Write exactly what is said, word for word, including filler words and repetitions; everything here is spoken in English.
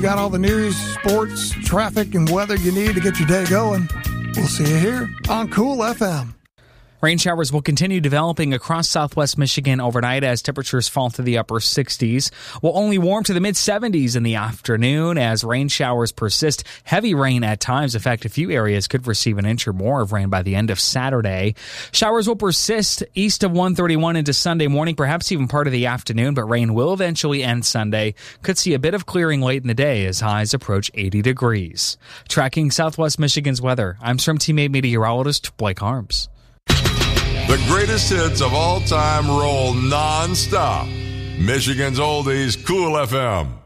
Got all the news, sports, traffic, and weather you need to get your day going. We'll see you here on Cool F M. Rain showers will continue developing across southwest Michigan overnight as temperatures fall to the upper sixties. Will only warm to the mid-seventies in the afternoon as rain showers persist. Heavy rain at times. In fact, a few areas could receive an inch or more of rain by the end of Saturday. Showers will persist east of one thirty-one into Sunday morning, perhaps even part of the afternoon, but rain will eventually end Sunday. Could see a bit of clearing late in the day as highs approach eighty degrees. Tracking southwest Michigan's weather, I'm Storm Teammate meteorologist Blake Harms. The greatest hits of all time roll non-stop. Michigan's Oldies, Cool F M.